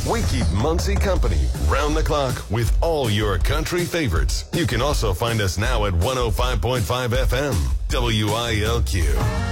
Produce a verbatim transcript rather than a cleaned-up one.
We keep Muncie company round the clock with all your country favorites. You can also find us now at one oh five point five F M, W I L Q.